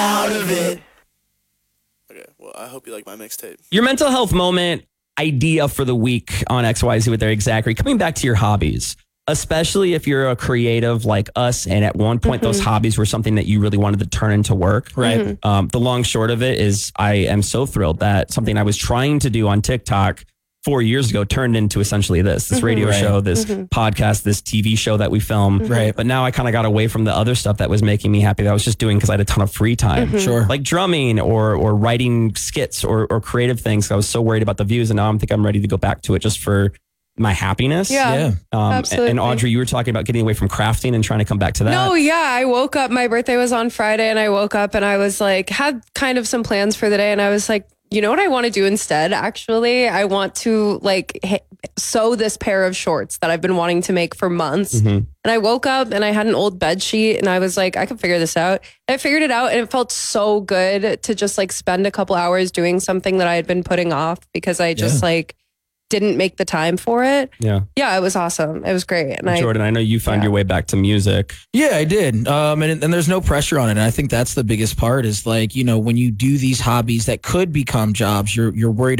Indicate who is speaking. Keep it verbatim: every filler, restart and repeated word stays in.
Speaker 1: out of it. Okay, well, I hope you like my mixtape.
Speaker 2: Your mental health moment idea for the week on X Y Z with Eric Zachary, coming back to your hobbies, especially if you're a creative like us. And at one point, mm-hmm. those hobbies were something that you really wanted to turn into work. Right. Mm-hmm. Um, the long short of it is I am so thrilled that something I was trying to do on TikTok four years ago turned into essentially this, this mm-hmm. radio right. show, this mm-hmm. podcast, this T V show that we film. Mm-hmm. Right. But now I kind of got away from the other stuff that was making me happy that I was just doing because I had a ton of free time. Mm-hmm. Sure. Like drumming or or writing skits or or creative things. I was so worried about the views, and now I'm think I'm ready to go back to it just for my happiness.
Speaker 3: Yeah. yeah. Um,
Speaker 2: absolutely. And Audrey, you were talking about getting away from crafting and trying to come back to that.
Speaker 3: No, yeah. I woke up, my birthday was on Friday, and I woke up and I was like, had kind of some plans for the day, and I was like, you know what I want to do instead? Actually, I want to like h- sew this pair of shorts that I've been wanting to make for months. Mm-hmm. And I woke up and I had an old bed sheet and I was like, I can figure this out. And I figured it out, and it felt so good to just like spend a couple hours doing something that I had been putting off because I just yeah. like didn't make the time for it. Yeah. Yeah, it was awesome. It was great. And
Speaker 2: Jordan, I, I know you found yeah. your way back to music.
Speaker 4: Yeah, I did. Um, and, and there's no pressure on it. And I think that's the biggest part is like, you know, when you do these hobbies that could become jobs, you're you're worried